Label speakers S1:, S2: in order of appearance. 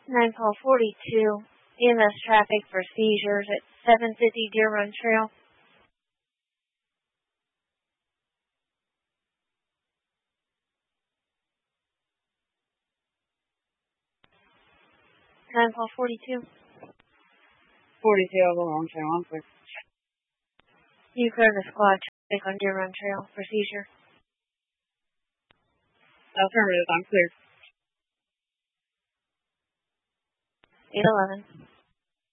S1: 9 call 42. EMS traffic for seizures at 750 Deer Run Trail. Nine call 42.
S2: 42 over Long Trail, I'm clear.
S1: You clear the squad traffic on Deer Run Trail for seizure.
S2: Affirmative, I'm clear.
S1: 811.